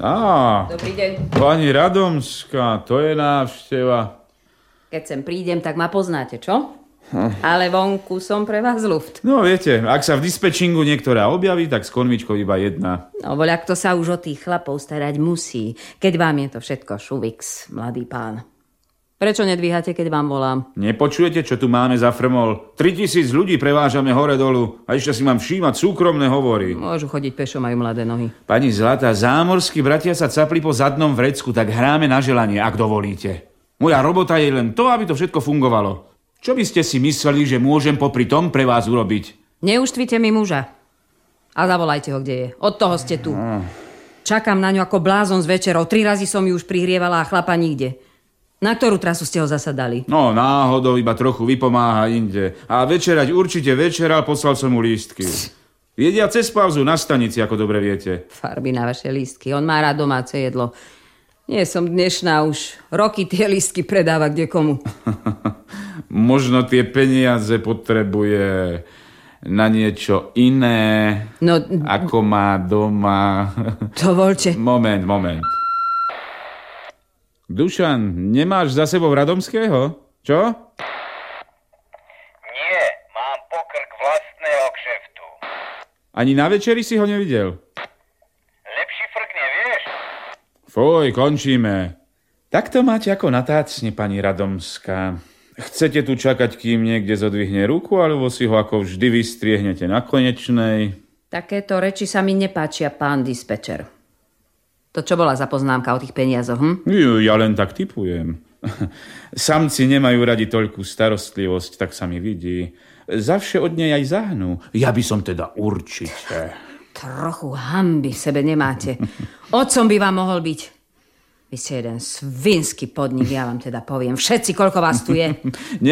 Dobrý deň. Pani Radomská, to je návšteva. Keď sem prídem, tak ma poznáte, čo? Ale vonku som pre vás luft. No viete, ak sa v dispečingu niektorá objaví, tak s konvičkou iba jedna. No voľak to sa už o tých chlapov starať musí, keď vám je to všetko šuviks, mladý pán. Prečo nedvíhate, keď vám volám? Nepočujete, čo tu máme za frmol? 3000 ľudí prevážame hore dolu a ešte si mám všímať súkromné hovory. Môžu chodiť pešo, majú mladé nohy. Pani Zlatá, zámorskí bratia sa capli po zadnom vrecku, tak hráme na želanie, ak dovolíte. Moja robota je len to, aby to všetko fungovalo. Čo by ste si mysleli, že môžem popri tom pre vás urobiť? Neuštvite mi muža. A zavolajte ho, kde je. Od toho ste tu. Čakám na ňu ako blázon z večerou. 3 razy som ju už prihrievala a chlapa nikde. Na ktorú trasu ste ho zasadali? No, náhodou iba trochu vypomáha inde. A večerať určite večeral, poslal som mu lístky. Jedia cez pauzu na stanici, ako dobre viete. Farby na vaše lístky. On má rád domáce jedlo. Nie som dnešná už. Roky tie lístky predáva kdekomu. Možno tie peniaze potrebuje na niečo iné, ako má doma. Dovoľte. Moment. Dušan, nemáš za sebou Radomského? Čo? Nie, mám pokrk vlastného kšeftu. Ani na večeri si ho nevidel? Lepší frk nevieš? Fuj, končíme. Tak to máte ako na tácne, pani Radomská. Chcete tu čakať, kým niekde zodvihne ruku, alebo si ho ako vždy vystriehnete na konečnej? Takéto reči sa mi nepáčia, pán dispečer. To čo bola za poznámka o tých peniazoch, Ja len tak tipujem. Samci nemajú radi toľkú starostlivosť, tak sa mi vidí. Zavše od nej aj zahnú. Ja by som teda určite. Trochu hanby v sebe nemáte. Otcom by vám mohol byť. Vy ste jeden svinský podnik, ja vám teda poviem. Všetci, koľko vás tu je.